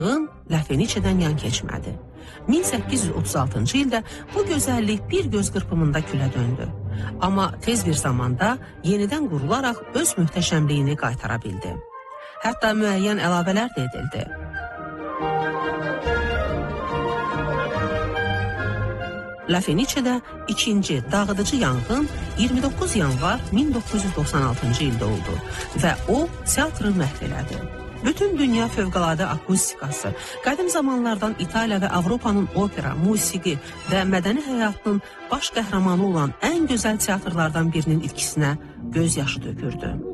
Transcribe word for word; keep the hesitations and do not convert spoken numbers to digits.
Lafeniçedən yan keçmədi. min səkkiz yüz otuz altıncı ildə bu gözəllik bir göz qırpımında külə döndü. Amma tez bir zamanda yenidən qurularaq öz möhtəşəmliyini qaytara bildi. Hətta müəyyən əlavələr də edildi. Lafeniçedə ikinci dağıdıcı yanğın iyirmi doqquz yanvar min doqquz yüz doxsan altıncı ildə oldu və o teatrı məhv elədi. Bütün dünya fövqəladə akustikası, qədim zamanlardan İtaliya və Avropanın opera, musiqi və mədəni həyatının baş qəhrəmanı olan ən gözəl teatrlardan birinin ilkisinə göz yaşı tökürdü.